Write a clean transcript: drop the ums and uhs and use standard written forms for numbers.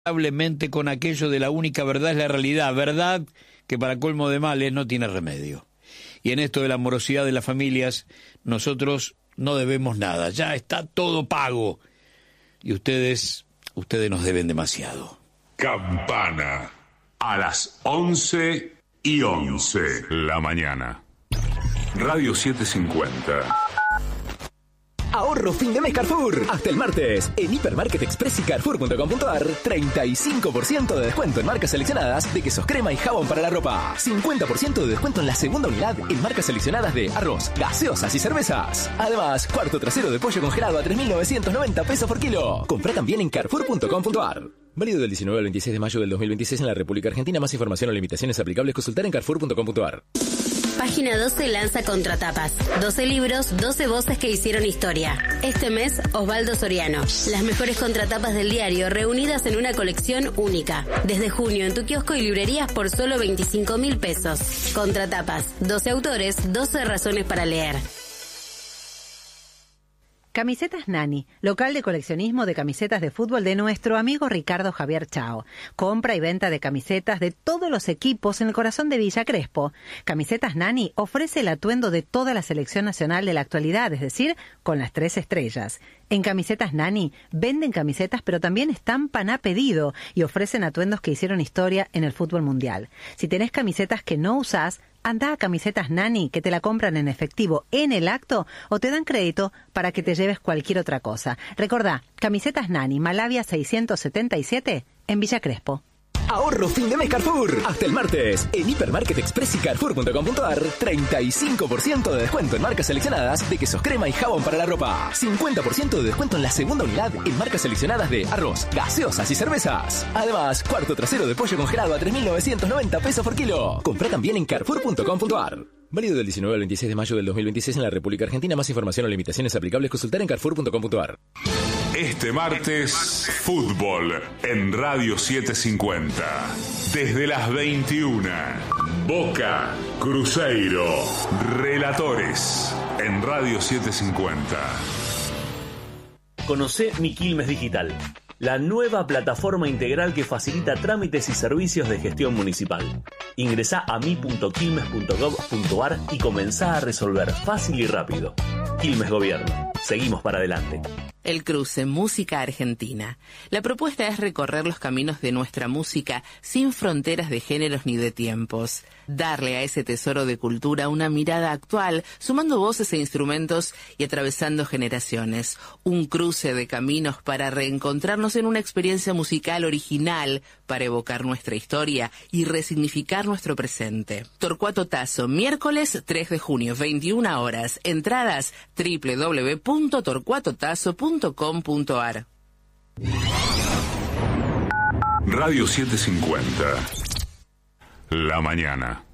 Lamentablemente con aquello de la única verdad es la realidad, verdad que para colmo de males no tiene remedio. Y en esto de la morosidad de las familias, nosotros no debemos nada, ya está todo pago. Y ustedes nos deben demasiado. Campana, a las 11:11 la mañana. Radio 750. Ahorro fin de mes Carrefour. Hasta el martes, en Hipermarket Express y Carrefour.com.ar, 35% de descuento en marcas seleccionadas de quesos crema y jabón para la ropa. 50% de descuento en la segunda unidad en marcas seleccionadas de arroz, gaseosas y cervezas. Además, cuarto trasero de pollo congelado a 3.990 pesos por kilo. Comprá también en Carrefour.com.ar. Válido del 19 al 26 de mayo del 2026 en la República Argentina. Más información o limitaciones aplicables consultar en Carrefour.com.ar. Página 12 lanza Contratapas. 12 libros, 12 voces que hicieron historia. Este mes, Osvaldo Soriano. Las mejores contratapas del diario reunidas en una colección única. Desde junio en tu kiosco y librerías por solo 25.000 pesos. Contratapas. 12 autores, 12 razones para leer. Camisetas Nani, local de coleccionismo de camisetas de fútbol de nuestro amigo Ricardo Javier Chao. Compra y venta de camisetas de todos los equipos en el corazón de Villa Crespo. Camisetas Nani ofrece el atuendo de toda la selección nacional de la actualidad, es decir, con las 3 estrellas. En Camisetas Nani venden camisetas pero también estampan a pedido y ofrecen atuendos que hicieron historia en el fútbol mundial. Si tenés camisetas que no usás, anda a Camisetas Nani, que te la compran en efectivo en el acto o te dan crédito para que te lleves cualquier otra cosa. Recordá, Camisetas Nani, Malavia 677, en Villa Crespo. Ahorro fin de mes Carrefour. Hasta el martes, en Hipermarket Express y Carrefour.com.ar, 35% de descuento en marcas seleccionadas de quesos crema y jabón para la ropa. 50% de descuento en la segunda unidad en marcas seleccionadas de arroz, gaseosas y cervezas. Además, cuarto trasero de pollo congelado a 3.990 pesos por kilo. Comprá también en Carrefour.com.ar. Válido del 19 al 26 de mayo del 2026 en la República Argentina. Más información o limitaciones aplicables consultar en Carrefour.com.ar. Este martes, fútbol en Radio 750. Desde las 21. Boca, Cruzeiro, Relatores en Radio 750. Conocé Mi Quilmes Digital, la nueva plataforma integral que facilita trámites y servicios de gestión municipal. Ingresá a mi.quilmes.gov.ar y comenzá a resolver fácil y rápido. Quilmes Gobierno. Seguimos para adelante. El Cruce, música argentina. La propuesta es recorrer los caminos de nuestra música sin fronteras de géneros ni de tiempos. Darle a ese tesoro de cultura una mirada actual, sumando voces e instrumentos y atravesando generaciones. Un cruce de caminos para reencontrarnos en una experiencia musical original para evocar nuestra historia y resignificar nuestro presente. Torcuato Tasso, miércoles 3 de junio, 21 horas. Entradas www.torcuatotasso.com.ar. Radio 750. La mañana.